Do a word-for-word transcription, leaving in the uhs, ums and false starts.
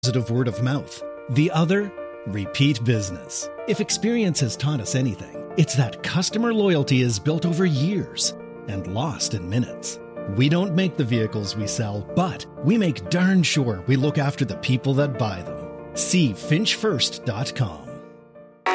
positive word of mouth. The other, repeat business. If experience has taught us anything, it's that customer loyalty is built over years and lost in minutes. We don't make the vehicles we sell, but we make darn sure we look after the people that buy them. See finch first dot com.